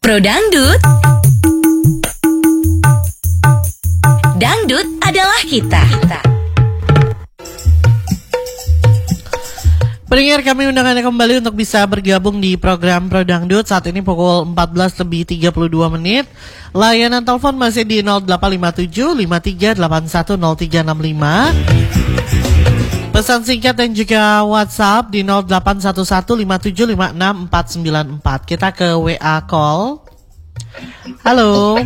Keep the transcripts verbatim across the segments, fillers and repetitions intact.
Pro Dangdut. Dangdut adalah kita. Pendengar, kami undang Anda kembali untuk bisa bergabung di program Pro Dangdut. Saat ini pukul empat belas lebih tiga puluh dua menit. Layanan telepon masih di nol delapan lima tujuh lima tiga delapan satu nol tiga enam lima. Pesan singkat dan juga WhatsApp di nol delapan satu satu lima tujuh lima enam empat sembilan empat. Kita ke W A call. Halo.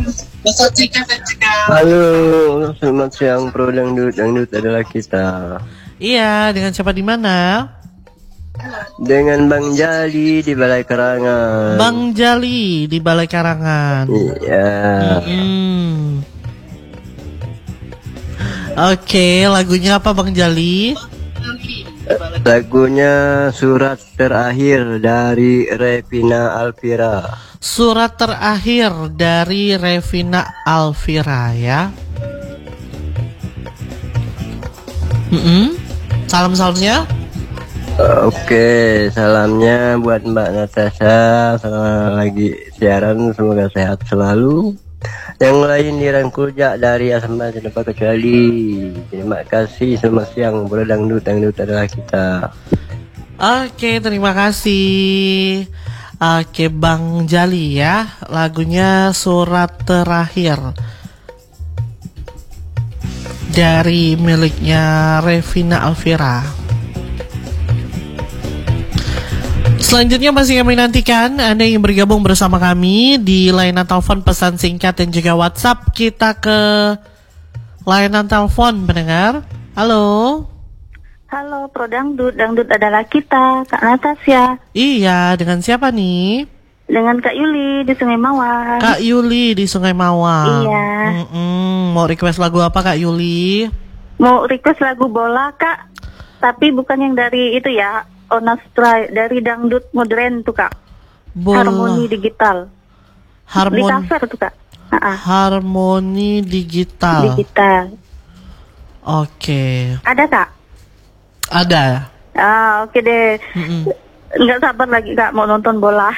Halo, selamat siang Pro Dangdut. Dangdut adalah kita. Iya, dengan siapa di mana? Dengan Bang Jali di Balai Karangan. Bang Jali di Balai Karangan. Iya. Hmm. Oke, lagunya apa Bang Jali? Lagunya Surat Terakhir dari Revina Alvira. Surat Terakhir dari Revina Alvira ya. Mm-mm. Salam-salamnya. Oke, salamnya buat Mbak Natasha selama lagi siaran, semoga sehat selalu. Yang lain dirangkul Jak dari Asma tanpa kecuali. Terima kasih, selamat siang Pro Dangdut. Dangdut adalah kita. Oke, terima kasih. Oke, Bang Jali ya. Lagunya Surat Terakhir dari miliknya Revina Alvira. Selanjutnya masih kami nantikan Anda yang bergabung bersama kami di layanan telepon, pesan singkat dan juga WhatsApp. Kita ke layanan telepon pendengar. Halo. Halo Pro Dangdut, Dangdut adalah kita, Kak Natasha. Iya, dengan siapa nih? Dengan Kak Yuli di Sungai Mawar. Kak Yuli di Sungai Mawar. Iya. Mm-mm. Mau request lagu apa Kak Yuli? Mau request lagu bola Kak, tapi bukan yang dari itu ya, Onastra, dari dangdut modern tuh Kak. Bola. Harmoni digital. Harmoni. Di cover tuh Kak. Ha-ha. Harmoni digital. Digital. Oke. Ada Kak? Ada. Ah oke deh. Mm-mm. Nggak sabar lagi Kak mau nonton bola.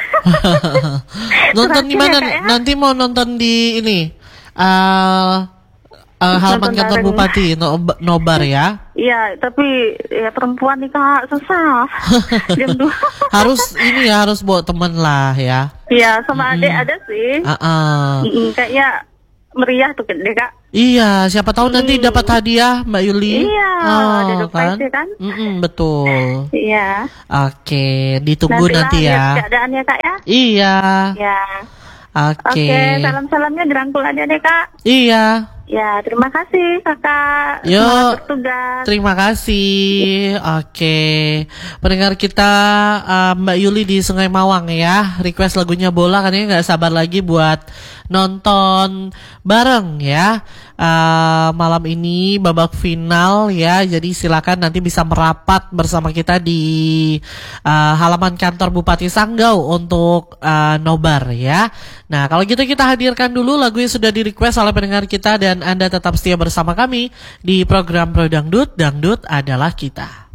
Nonton di mana? Terakhir ya, Kak, ya? Nanti mau nonton di ini. Uh, uh, halaman Nonton kantor bareng. Bupati no- Nobar ya. Iya, tapi ya perempuan nih Kak susah. Jam dua. Harus ini ya, harus bawa teman lah ya. Iya, sama adik ada sih. Uh-uh. Mm-mm, kayaknya meriah tuh deh Kak. Iya, siapa tahu nanti Hmm. dapat hadiah Mbak Yuli. Iya, Oh, ada surprise kan? Mm-mm, betul. Iya. Oke, ditunggu nanti, lah, ya. lihat keadaannya Kak ya. Iya. Ya. Oke. Oke, salam-salamnya dirangkul aja deh Kak. Iya. Ya, terima kasih Kakak. Yuk. Selamat bertugas. Terima kasih. Oke, pendengar kita uh, Mbak Yuli di Sungai Mawang ya, request lagunya bola, katanya nggak sabar lagi buat nonton bareng ya. Uh, malam ini babak final ya, jadi silakan nanti bisa merapat bersama kita di uh, halaman kantor Bupati Sanggau untuk uh, nobar ya. Nah, kalau gitu kita hadirkan dulu lagu yang sudah di request oleh pendengar kita, dan Anda tetap setia bersama kami di program Pro Dangdut. Dangdut adalah kita.